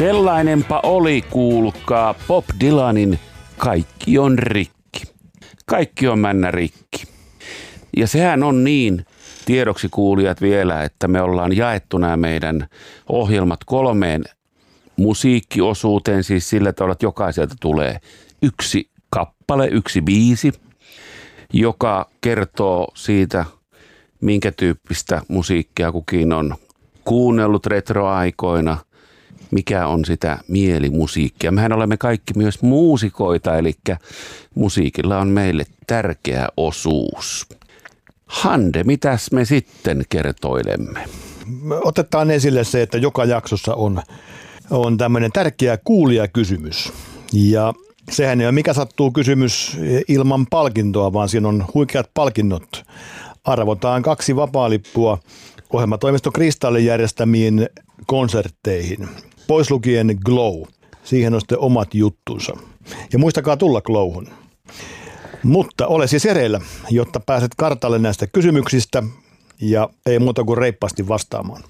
Sellainenpa oli, kuulkaa, Bob Dylanin Kaikki on rikki. Kaikki on männä rikki. Ja sehän on niin, tiedoksi kuulijat vielä, että me ollaan jaettu nämä meidän ohjelmat 3 musiikkiosuuteen, siis sillä tavalla, että jokaiselta tulee yksi kappale, yksi biisi, joka kertoo siitä, minkä tyyppistä musiikkia kukin on kuunnellut retroaikoina, mikä on sitä mielimusiikkia. Mehän olemme kaikki myös muusikoita, eli musiikilla on meille tärkeä osuus. Hande, mitäs me sitten kertoilemme? Otetaan esille se, että joka jaksossa on tämmöinen tärkeä kuulijakysymys. Ja sehän ei ole mikä sattuu kysymys ilman palkintoa, vaan siinä on huikeat palkinnot. Arvotaan 2 vapaalippua ohjelmatoimisto Kristallin järjestämiin konsertteihin. Pois lukien Glow. Siihen on sitten omat juttunsa. Ja muistakaa tulla Glowhun. Mutta ole siis hereillä, jotta pääset kartalle näistä kysymyksistä ja ei muuta kuin reippaasti vastaamaan.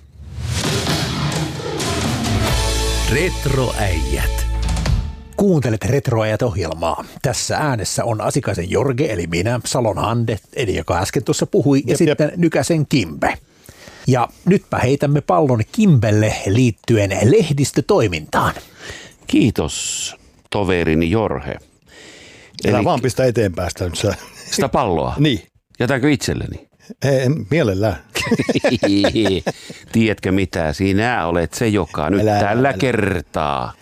Retroäijät. Kuuntelet Retroäijät-ohjelmaa. Tässä äänessä on Asikaisen Jorge, eli minä, Salon Hande, eli joka äsken tuossa puhui, ja sitten Nykäsen Kimbe. Ja nytpä heitämme pallon Kimbelle liittyen lehdistötoimintaan. Kiitos, toverini Jorge. Älä vaan pistä eteenpäin sitä. Sitä palloa? Niin. Jätänkö itselleni? Ei, mielellään. Tiedätkö mitä? Sinä olet se, joka nyt tällä kertaa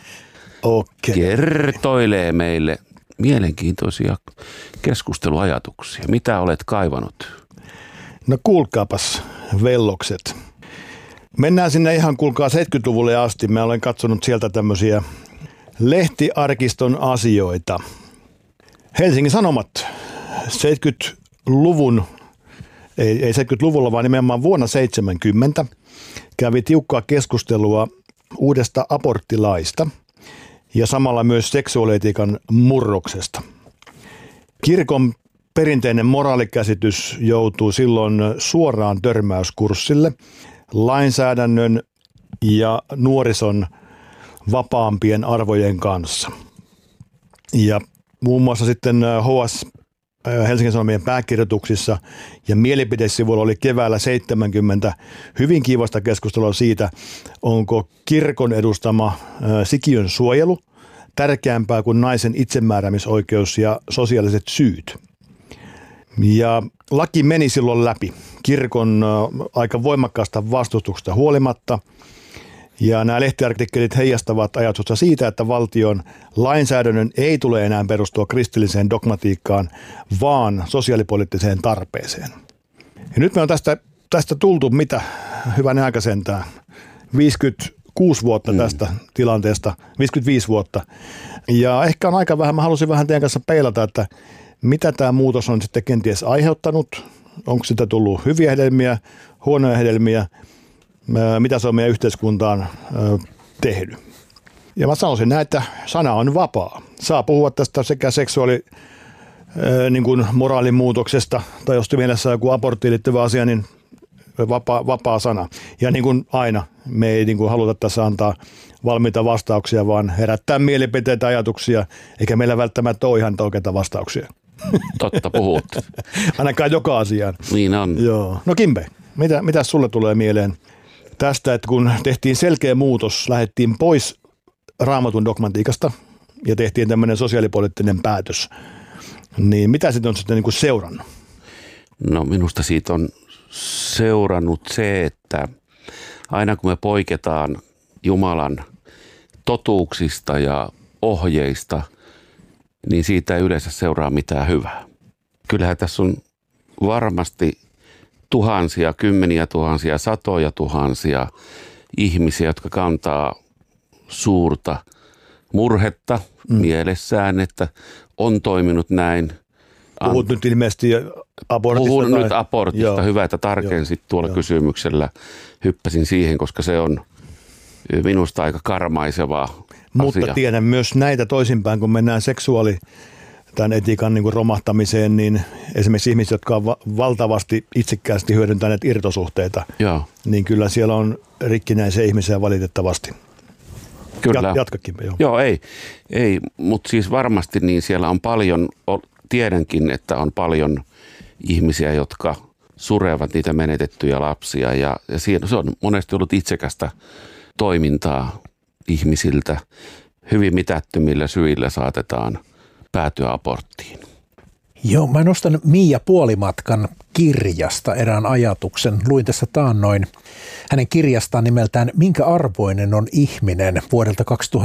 kertoilee meille mielenkiintoisia keskusteluajatuksia. Mitä olet kaivanut? No kuulkaapas, vellokset. Mennään sinne ihan, kuulkaa, 70-luvulle asti. Mä olen katsonut sieltä tämmöisiä lehtiarkiston asioita. Helsingin Sanomat 70-luvun, ei 70-luvulla, vaan nimenomaan vuonna 70 kävi tiukkaa keskustelua uudesta aborttilaista ja samalla myös seksuaalietiikan murroksesta. Kirkon perinteinen moraalikäsitys joutuu silloin suoraan törmäyskurssille lainsäädännön ja nuorison vapaampien arvojen kanssa. Ja muun muassa sitten HS Helsingin Sanomien pääkirjoituksissa ja mielipidesivuilla oli keväällä 70 hyvin kiivasta keskustelua siitä, onko kirkon edustama sikiön suojelu tärkeämpää kuin naisen itsemääräämisoikeus ja sosiaaliset syyt. Ja laki meni silloin läpi kirkon aika voimakkaasta vastustuksesta huolimatta. Ja nämä lehtiartikkelit heijastavat ajatusta siitä, että valtion lainsäädännön ei tule enää perustua kristilliseen dogmatiikkaan, vaan sosiaalipoliittiseen tarpeeseen. Ja nyt me on tästä tultu mitä hyvän aika sentään. 56 vuotta tästä tilanteesta, 55 vuotta. Ja ehkä on aika vähän, mä halusin vähän teidän kanssa peilata, että mitä tämä muutos on sitten kenties aiheuttanut. Onko sitä tullut hyviä hedelmiä, huonoja hedelmiä, mitä se on meidän yhteiskuntaan tehnyt. Ja mä sanoisin näin, että sana on vapaa. Saa puhua tästä sekä niin kuin moraalin muutoksesta, tai jos mielessä joku aborttiin liittyvä asia, niin vapaa sana. Ja niin kuin aina, me ei niin kuin haluta tässä antaa valmiita vastauksia, vaan herättää mielipiteitä, ajatuksia, eikä meillä välttämättä ole ihan oikeita vastauksia. Totta puhut. Ainakaan joka asiaan. Niin on. Joo. No Kimbe, mitä sulle tulee mieleen tästä, että kun tehtiin selkeä muutos, lähdettiin pois Raamatun dogmatiikasta ja tehtiin tämmöinen sosiaalipoliittinen päätös, niin mitä sitten on sitten niin kuin seurannut? No minusta siitä on seurannut se, että aina kun me poiketaan Jumalan totuuksista ja ohjeista, niin siitä ei yleensä seuraa mitään hyvää. Kyllähän tässä on varmasti tuhansia, kymmeniä tuhansia, satoja tuhansia ihmisiä, jotka kantaa suurta murhetta mielessään, että on toiminut näin. Puhut nyt ilmeisesti abortista. Puhun nyt abortista. Joo. Hyvä, että tarkensit tuolla kysymyksellä. Hyppäsin siihen, koska se on minusta aika karmaisevaa Mutta asia. tiedän myös näitä toisinpäin, kun mennään tämän etiikan niin kuin romahtamiseen, niin esimerkiksi ihmiset, jotka on valtavasti itsekkäästi hyödyntäneet irtosuhteita, Joo. niin kyllä siellä on rikkinäisiä ihmisiä valitettavasti. Kyllä. Jatkakin. Joo, ei, mutta siis varmasti niin siellä on paljon, tiedänkin, että on paljon ihmisiä, jotka surevat niitä menetettyjä lapsia ja se on monesti ollut itsekästä toimintaa ihmisiltä. Hyvin mitättömillä syillä saatetaan päätyä aborttiin. Joo, mä nostan Miia Puolimatkan kirjasta erään ajatuksen. Luin tässä taannoin hänen kirjastaan nimeltään Minkä arvoinen on ihminen vuodelta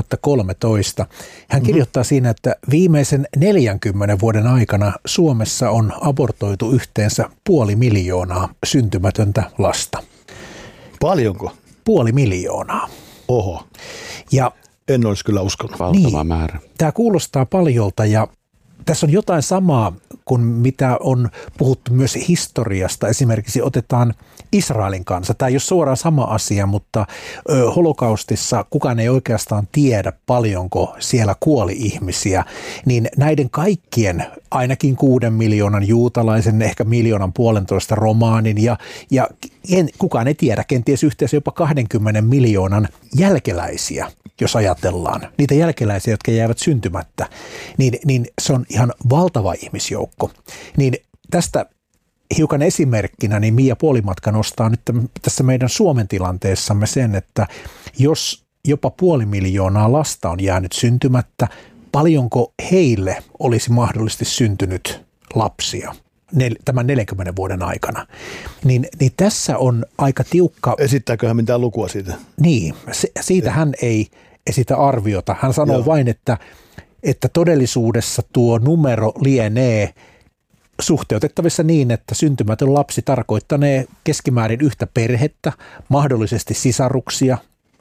2013. Hän kirjoittaa siinä, että viimeisen 40 vuoden aikana Suomessa on abortoitu yhteensä 500 000 syntymätöntä lasta. Paljonko? 500 000. Oho. Ja en olisi kyllä uskonut. Valtava määrä. Tämä kuulostaa paljolta ja tässä on jotain samaa kuin mitä on puhuttu myös historiasta. Esimerkiksi otetaan Israelin kanssa. Tämä ei ole suoraan sama asia, mutta holokaustissa kukaan ei oikeastaan tiedä paljonko siellä kuoli ihmisiä. Niin näiden kaikkien, ainakin 6 miljoonan juutalaisen, ehkä 1,5 miljoonan romaanin ja kukaan ei tiedä, kenties yhteensä jopa 20 miljoonan jälkeläisiä, jos ajatellaan. Niitä jälkeläisiä, jotka jäävät syntymättä, niin se on ihan valtava ihmisjoukko. Niin tästä hiukan esimerkkinä, niin Miia Puolimatka nostaa nyt tässä meidän Suomen tilanteessamme sen, että jos jopa 500 000 lasta on jäänyt syntymättä, paljonko heille olisi mahdollisesti syntynyt lapsia tämän 40 vuoden aikana. Niin tässä on aika tiukka. Esittääkö hän mitään lukua siitä? Niin, siitä hän ei esitä arviota. Hän sanoo vain, että todellisuudessa tuo numero lienee suhteutettavissa niin, että syntymätön lapsi tarkoittanee keskimäärin yhtä perhettä, mahdollisesti sisaruksia,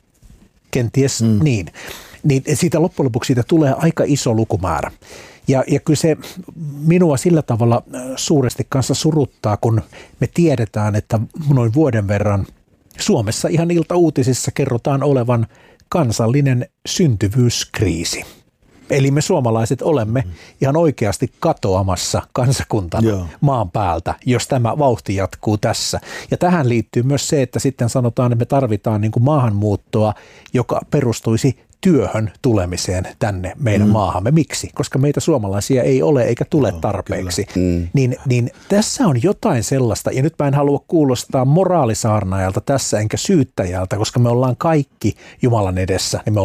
kenties niin. Niin siitä loppujen lopuksi siitä tulee aika iso lukumäärä. Ja kyllä se minua sillä tavalla suuresti kanssa suruttaa, kun me tiedetään, että noin vuoden verran Suomessa ihan iltauutisissa kerrotaan olevan kansallinen syntyvyyskriisi. Eli me suomalaiset olemme ihan oikeasti katoamassa kansakuntana maan päältä, jos tämä vauhti jatkuu tässä. Ja tähän liittyy myös se, että sitten sanotaan, että me tarvitaan niin kuin maahanmuuttoa, joka perustuisi työhön tulemiseen tänne meidän maahamme. Miksi? Koska meitä suomalaisia ei ole eikä tule tarpeeksi. Niin tässä on jotain sellaista, ja nyt mä en halua kuulostaa moraalisaarnaajalta tässä enkä syyttäjältä, koska me ollaan kaikki Jumalan edessä, niin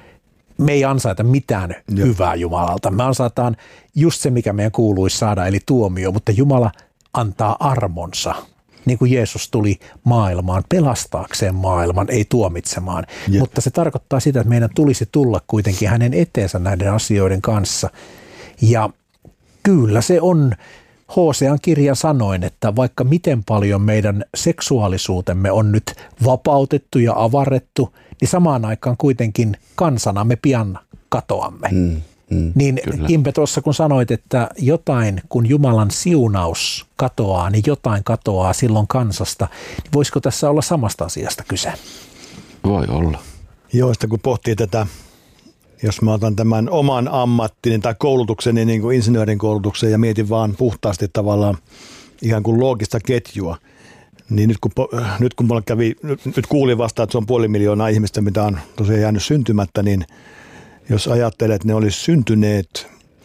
me ei ansaita mitään hyvää Jumalalta. Me ansaitaan just se, mikä meidän kuuluisi saada, eli tuomio, mutta Jumala antaa armonsa. Niin kuin Jeesus tuli maailmaan pelastaakseen maailman, ei tuomitsemaan. Mutta se tarkoittaa sitä, että meidän tulisi tulla kuitenkin hänen eteensä näiden asioiden kanssa. Ja kyllä se on Hosean kirjan sanoin, että vaikka miten paljon meidän seksuaalisuutemme on nyt vapautettu ja avarrettu, niin samaan aikaan kuitenkin kansana me pian katoamme. Niin Kimpe tuossa kun sanoit, että jotain kun Jumalan siunaus katoaa, niin jotain katoaa silloin kansasta. Niin voisiko tässä olla samasta asiasta kyse? Voi olla. Joo, sitä kun pohtii tätä, jos mä otan tämän oman ammattini tai koulutukseni niin kuin insinöörin koulutuksen ja mietin vaan puhtaasti tavallaan ihan kuin loogista ketjua, niin nyt kun mulla nyt kuulin vasta, että se on 500 000 ihmistä, mitä on tosiaan jäänyt syntymättä, niin jos ajattelee, että ne olisi syntyneet,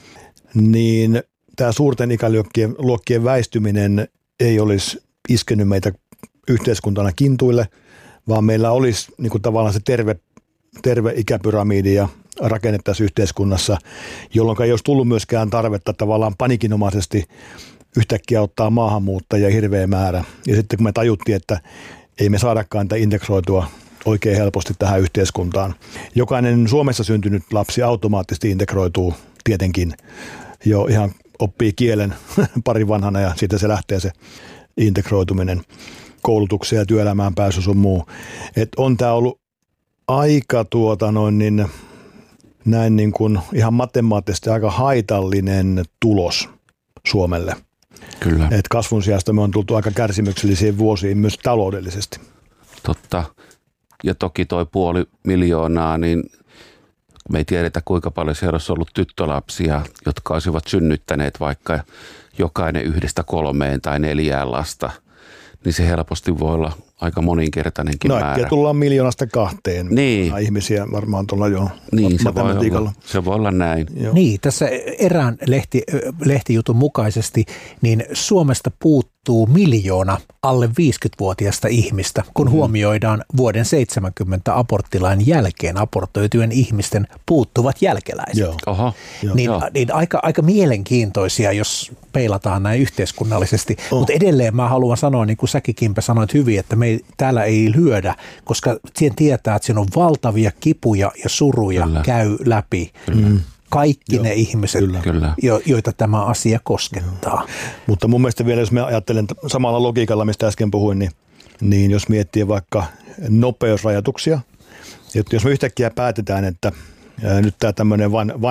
niin tämä suurten ikäluokkien väistyminen ei olisi iskenyt meitä yhteiskuntana kintuille, vaan meillä olisi niin kuin tavallaan se terve ikäpyramidi ja rakennettaisiin yhteiskunnassa, jolloin ei olisi tullut myöskään tarvetta tavallaan panikinomaisesti yhtäkkiä ottaa maahanmuuttajia hirveä määrä. Ja sitten kun me tajuttiin, että ei me saadakaan niitä integroitua oikein helposti tähän yhteiskuntaan. Jokainen Suomessa syntynyt lapsi automaattisesti integroituu tietenkin jo ihan oppii kielen parin vanhana ja siitä se lähtee se integroituminen koulutukseen ja työelämään pääsy sun muu. Et on tämä ollut aika näin niin kuin ihan matemaattisesti aika haitallinen tulos Suomelle. Kyllä. Et kasvun sijasta me on tultu aika kärsimyksellisiin vuosiin myös taloudellisesti. Totta. Ja toki toi 500 000, niin me ei tiedetä kuinka paljon siellä olisi ollut tyttölapsia, jotka olisivat synnyttäneet vaikka jokainen 1-3 tai 4 lasta. Niin se helposti voi olla aika moninkertainenkin määrä. Äkkiä tullaan 1,2 niin. ihmisiä varmaan tuolla jo niin, matematiikalla. Se voi olla näin. Joo. Niin, tässä erään lehtijutun mukaisesti, niin Suomesta puuttuu 1 000 000 alle 50-vuotiaista ihmistä, kun huomioidaan vuoden 70 aborttilain jälkeen abortoitujen ihmisten puuttuvat jälkeläiset. Joo. Oho. Niin aika mielenkiintoisia, jos peilataan näin yhteiskunnallisesti. Mutta edelleen mä haluan sanoa, niin kuin säkin Kimpe sanoit hyvin, että täällä ei lyödä, koska siihen tietää, että siinä on valtavia kipuja ja suruja käy läpi. Kaikki ne ihmiset, joita tämä asia koskettaa. Mutta mun mielestä vielä, jos mä ajattelen samalla logiikalla, mistä äsken puhuin, niin jos miettii vaikka nopeusrajoituksia, että jos me yhtäkkiä päätetään, että nyt tämä tämmöinen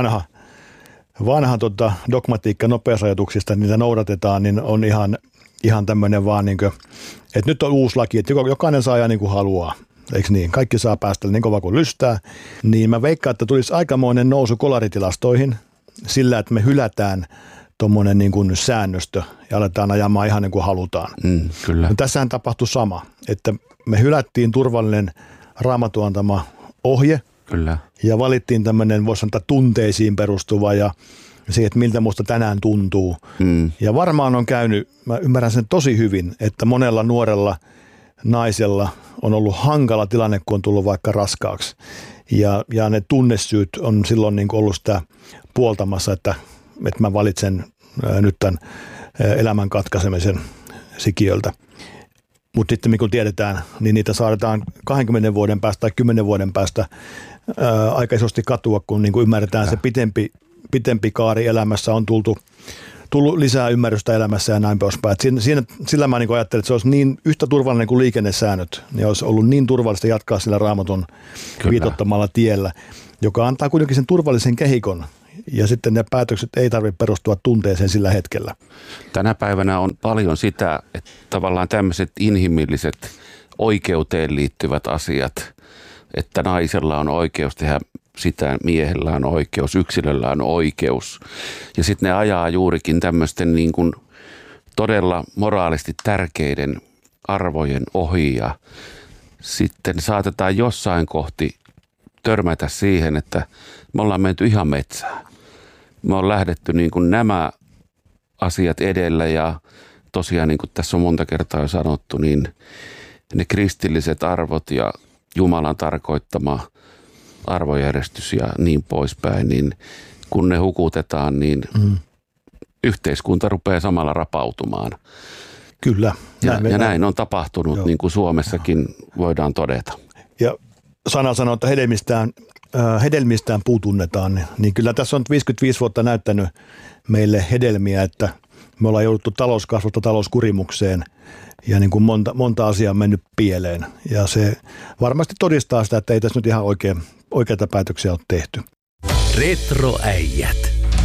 vanha dogmatiikka nopeusrajoituksista, niitä noudatetaan, niin on ihan tämmöinen vaan, niin kuin, että nyt on uusi laki, että jokainen saa ajaa niin kuin haluaa. Eikö niin? Kaikki saa päästä niin kova kuin lystää. Niin mä veikkaan, että tulisi aikamoinen nousu kolaritilastoihin sillä, että me hylätään tuommoinen niin kuin säännöstö ja aletaan ajamaan ihan niin kuin halutaan. Kyllä. No, tässähän tapahtui sama, että me hylättiin turvallinen Raamatun antama ohje. Kyllä. Ja valittiin tämmöinen, voisi sanoa, tunteisiin perustuva ja siihen, että miltä musta tänään tuntuu. Ja varmaan on käynyt, mä ymmärrän sen tosi hyvin, että monella nuorella naisella on ollut hankala tilanne, kun on tullut vaikka raskaaksi. Ja ne tunnesyyt on silloin niin kuin ollut sitä puoltamassa, että mä valitsen nyt tämän elämän katkaisemisen sikiöltä. Mutta sitten kun tiedetään, niin niitä saadaan 20 vuoden päästä tai 10 vuoden päästä aika isosti katua, kun niin kuin ymmärretään se pitempi kaari elämässä on tullut lisää ymmärrystä elämässä ja näin poispäin. Sillä mä niin kuin ajattelin, että se olisi niin yhtä turvallinen kuin liikennesäännöt. Ne olisi ollut niin turvallista jatkaa sillä Raamatun viitottamalla tiellä, joka antaa kuitenkin sen turvallisen kehikon. Ja sitten ne päätökset ei tarvitse perustua tunteeseen sillä hetkellä. Tänä päivänä on paljon sitä, että tavallaan tämmöiset inhimilliset oikeuteen liittyvät asiat, että naisella on oikeus tehdä sitä, miehellä on oikeus, yksilöllä on oikeus. Ja sitten ne ajaa juurikin tämmöisten niin kuin todella moraalisesti tärkeiden arvojen ohi ja sitten saatetaan jossain kohti törmätä siihen, että me ollaan menty ihan metsään. Me on lähdetty niin kuin nämä asiat edellä ja tosiaan niin kuin tässä on monta kertaa jo sanottu, niin ne kristilliset arvot ja Jumalan tarkoittama arvojärjestys ja niin poispäin, niin kun ne hukutetaan, niin yhteiskunta rupeaa samalla rapautumaan. Kyllä. Ja näin on tapahtunut, niin kuin Suomessakin voidaan todeta. Ja sana sanoo, että hedelmistään puu tunnetaan, niin kyllä tässä on 55 vuotta näyttänyt meille hedelmiä, että me ollaan jouduttu talouskasvusta talouskurimukseen ja niin kuin monta asiaa on mennyt pieleen. Ja se varmasti todistaa sitä, että ei tässä nyt ihan oikeita päätöksiä ole tehty. Retroäijät.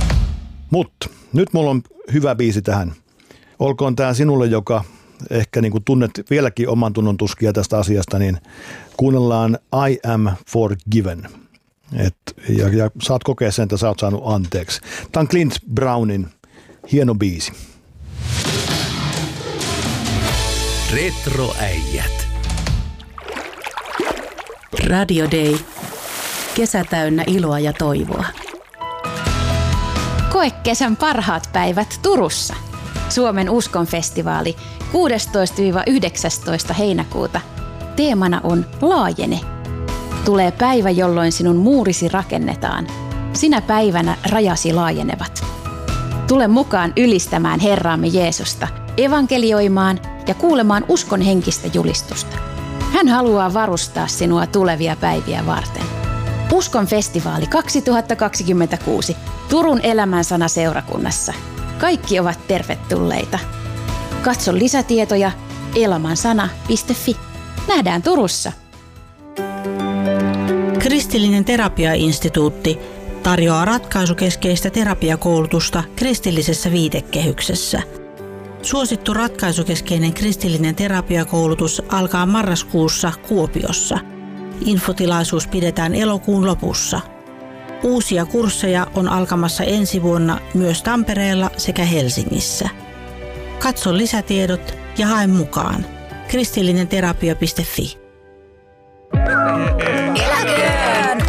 Mutta nyt mulla on hyvä biisi tähän. Olkoon tämä sinulle, joka ehkä niin kuin tunnet vieläkin oman tunnon tuskia tästä asiasta, niin kuunnellaan I Am Forgiven. Ja saat kokea sen, että sä oot saanut anteeksi. Tämä on Clint Brownin hieno biisi. Retroäijät. Radio Day. Kesä täynnä iloa ja toivoa. Koe kesän parhaat päivät Turussa. Suomen uskonfestivaali 16-19 heinäkuuta. Teemana on Laajene. Tulee päivä, jolloin sinun muurisi rakennetaan. Sinä päivänä rajasi laajenevat. Tule mukaan ylistämään Herraamme Jeesusta, evankelioimaan ja kuulemaan uskon henkistä julistusta. Hän haluaa varustaa sinua tulevia päiviä varten. Uskon festivaali 2026 Turun Elämänsana seurakunnassa. Kaikki ovat tervetulleita. Katso lisätietoja elamansana.fi. Nähdään Turussa. Kristillinen terapiainstituutti tarjoaa ratkaisukeskeistä terapiakoulutusta kristillisessä viitekehyksessä. Suosittu ratkaisukeskeinen kristillinen terapiakoulutus alkaa marraskuussa Kuopiossa. Infotilaisuus pidetään elokuun lopussa. Uusia kursseja on alkamassa ensi vuonna myös Tampereella sekä Helsingissä. Katso lisätiedot ja hae mukaan. kristillinenterapia.fi. Eläköön!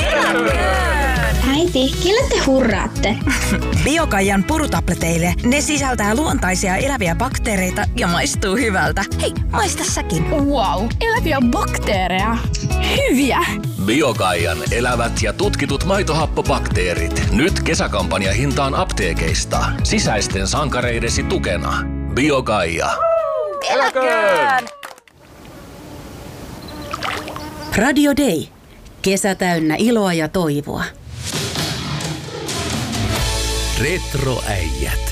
Äiti, kelle te hurraatte? Biokaian purutableteille. Ne sisältää luontaisia eläviä bakteereita ja maistuu hyvältä. Hei, maista säkin. Wow, eläviä bakteereja. Hyviä! Biokaian elävät ja tutkitut maitohappobakteerit. Nyt kesäkampanjahintaan apteekeista. Sisäisten sankareidesi tukena. Biokaia. Eläköön! Radio Day. Kesä täynnä iloa ja toivoa. Retroäijät.